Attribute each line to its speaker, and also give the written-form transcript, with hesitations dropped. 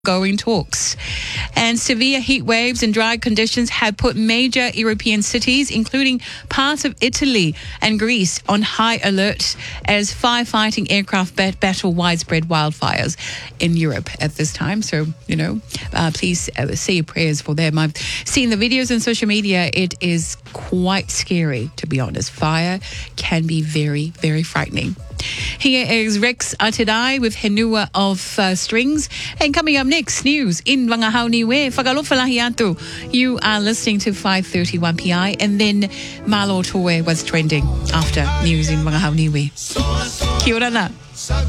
Speaker 1: going talks. And severe heat waves and dry conditions have put major European cities, including parts of Italy and Greece, on high alert as firefighting aircraft battle widespread wildfires in Europe at this time. So, please say your prayers for them. I've seen the videos on social media. It is quite scary, to be honest. Fire can be very, very frightening. Here is Rex Atidai with Henua of Strings. And coming up next, news in Wangahau Niue. Whakalofalahiatu. You are listening to 5:31 PI, and then Malo Toe was trending after news in Wangahau Niue. Kia ora na.